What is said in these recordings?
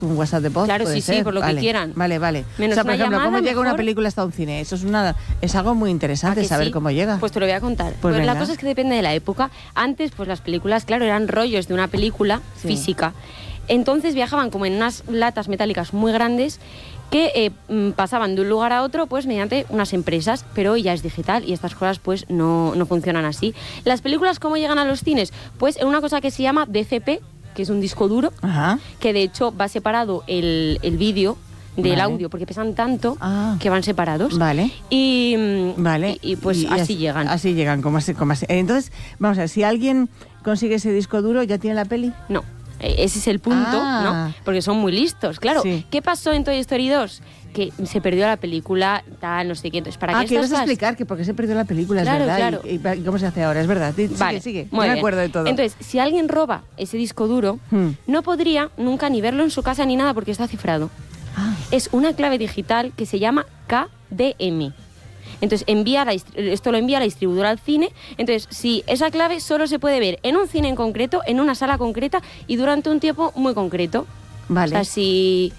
un WhatsApp de voz. Claro, puede sí, ser. por lo que quieran. Vale. Menos o sea, por una ejemplo, llamada, ¿cómo llega una mejor. película hasta un cine? Eso es algo muy interesante, ¿A que saber sí? cómo llega. Pues te lo voy a contar. Pues La venga. cosa es que depende de la época. Antes, pues las películas, claro, eran rollos de una película física. Entonces viajaban como en unas latas metálicas muy grandes que pasaban de un lugar a otro pues mediante unas empresas, pero hoy ya es digital y estas cosas pues no funcionan así. Las películas, ¿cómo llegan a los cines? Pues en una cosa que se llama DCP, que es un disco duro, que de hecho va separado el vídeo del audio, porque pesan tanto que van separados. Y pues así llegan. Así llegan, como así. Entonces, vamos a ver, si alguien consigue ese disco duro, ¿ya tiene la peli? No. Ese es el punto, ¿no? Porque son muy listos. Claro, ¿qué pasó en Toy Story 2? Que se perdió la película, tal, no sé qué. Entonces, ¿para qué que vas a explicar que por qué se perdió la película, claro, es verdad. Claro. ¿Y cómo se hace ahora? Es verdad. Sigue. Muy me bien. acuerdo de todo. Entonces, si alguien roba ese disco duro, no podría nunca ni verlo en su casa ni nada porque está cifrado. Es una clave digital que se llama KDM. Entonces, esto lo envía la distribuidora al cine. Entonces, si esa clave solo se puede ver en un cine en concreto, en una sala concreta y durante un tiempo muy concreto. Vale. O sea, si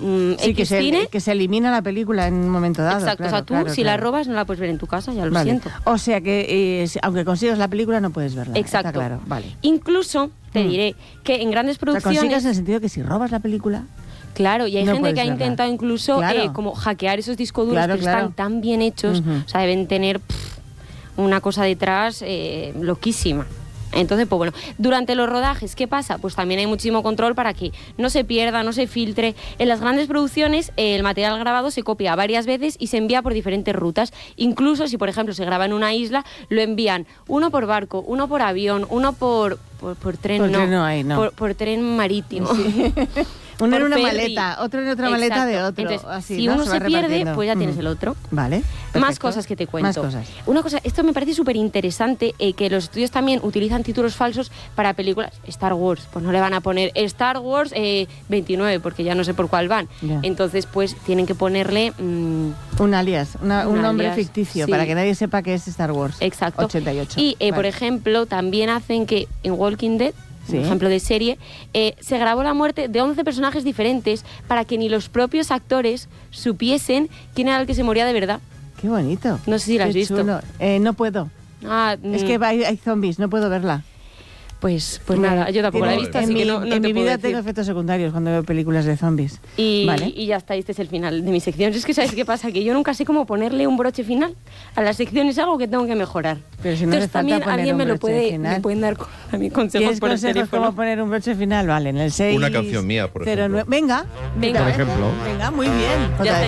que se elimina la película en un momento dado. Exacto, claro, o sea, tú si la robas no la puedes ver en tu casa, ya lo siento. O sea que aunque consigas la película no puedes verla. Exacto. Está claro, vale. Incluso te diré que en grandes producciones... O sea, consigas en el sentido que si robas la película... Claro, y hay gente que ha verla. intentado incluso como hackear esos discos duros, pero están tan bien hechos, o sea, deben tener una cosa detrás loquísima. Entonces, pues bueno, durante los rodajes, ¿qué pasa? Pues también hay muchísimo control para que no se pierda, no se filtre. En las grandes producciones, el material grabado se copia varias veces y se envía por diferentes rutas. Incluso si, por ejemplo, se graba en una isla, lo envían uno por barco, uno por avión, uno por tren, por tren marítimo. Sí. Uno en una maleta, otro en otra maleta de otro. Entonces, así, si uno se pierde, pues ya tienes el otro. Vale. Perfecto. Más cosas que te cuento. Más cosas. Una cosa, esto me parece súper interesante, que los estudios también utilizan títulos falsos para películas. Star Wars, pues no le van a poner Star Wars 29, porque ya no sé por cuál van. Ya. Entonces, pues tienen que ponerle... un alias, un nombre ficticio, para que nadie sepa que es Star Wars. Exacto. 88. Y, por ejemplo, también hacen que en Walking Dead, por ejemplo de serie, se grabó la muerte de 11 personajes diferentes para que ni los propios actores supiesen quién era el que se moría de verdad. Qué bonito. No sé si la has visto. Chulo. No puedo. Es que hay zombies, no puedo verla. Pues nada, yo tampoco la he visto, así que no en te mi puedo vida decir. tengo efectos secundarios cuando veo películas de zombies. Y vale. ya está, este es el final de mi sección. Es que ¿sabes qué pasa? Que yo nunca sé cómo ponerle un broche final a la sección, es algo que tengo que mejorar. Pero si no entonces también alguien me pueden dar a mí consejos por el teléfono. ¿Cómo poner un broche final? Vale, en el 6... Una canción mía, por ejemplo. Venga. Por ejemplo. Venga, muy bien. Ya está.